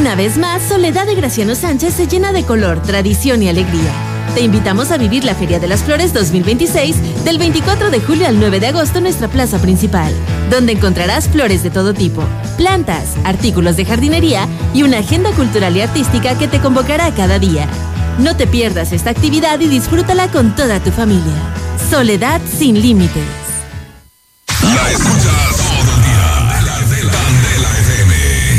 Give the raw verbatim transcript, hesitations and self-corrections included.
Una vez más, Soledad de Graciano Sánchez se llena de color, tradición y alegría. Te invitamos a vivir la Feria de las Flores dos mil veintiséis del veinticuatro de julio al nueve de agosto en nuestra plaza principal, donde encontrarás flores de todo tipo, plantas, artículos de jardinería y una agenda cultural y artística que te convocará cada día. No te pierdas esta actividad y disfrútala con toda tu familia. Soledad sin límites. La escuchas